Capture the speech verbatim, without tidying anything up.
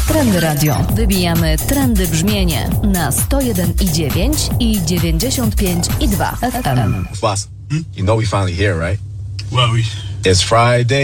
Trendy Radio. Wybijamy trendy brzmienie na sto jeden i dziewięć i dziewięćdziesiąt pięć i dwa F M. Boss, hmm? You know we finally here, right? Well, we... It's Friday.